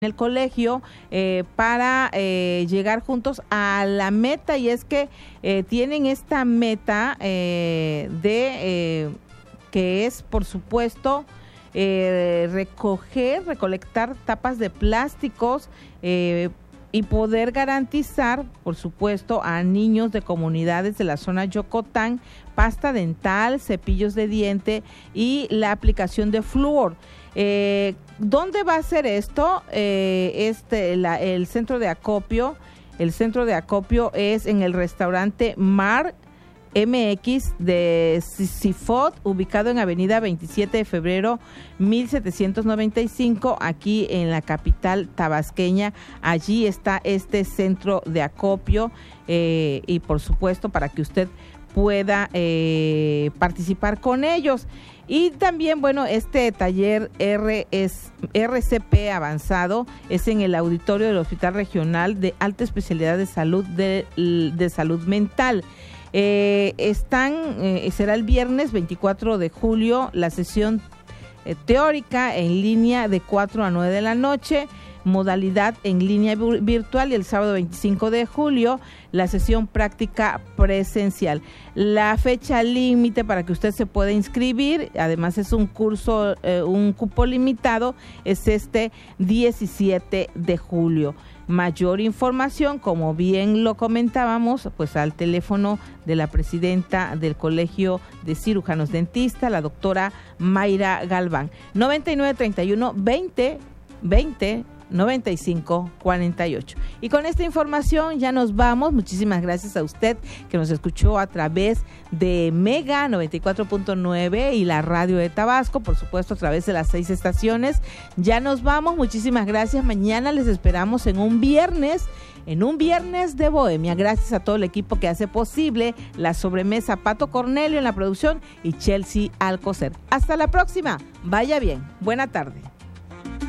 el colegio para llegar juntos a la meta, y es que tienen esta meta que es, por supuesto, recolectar tapas de plásticos y poder garantizar, por supuesto, a niños de comunidades de la zona Yocotán pasta dental, cepillos de diente y la aplicación de flúor. ¿Dónde va a ser esto? El centro de acopio. El centro de acopio es en el restaurante Mar MX de Cifot, ubicado en Avenida 27 de Febrero 1795, aquí en la capital tabasqueña. Allí está este centro de acopio y por supuesto para que usted pueda participar con ellos. Y también, bueno, este taller RCP avanzado es en el auditorio del Hospital Regional de Alta Especialidad de Salud de Salud Mental. Será el viernes 24 de julio la sesión teórica en línea de 4 a 9 de la noche, modalidad en línea virtual, y el sábado 25 de julio la sesión práctica presencial. La fecha límite para que usted se pueda inscribir, además es un curso, un cupo limitado, es este 17 de julio. Mayor información, como bien lo comentábamos, pues al teléfono de la presidenta del Colegio de Cirujanos Dentistas, la doctora Mayra Galván, 9931-20-95-48. Y con esta información ya nos vamos. Muchísimas gracias a usted que nos escuchó a través de Mega 94.9 y la radio de Tabasco, por supuesto a través de las 6 estaciones. Ya nos vamos, muchísimas gracias. Mañana les esperamos en un viernes de Bohemia. Gracias a todo el equipo que hace posible la sobremesa. Pato Cornelio en la producción y Chelsea Alcocer. Hasta la próxima. Vaya bien. Buena tarde.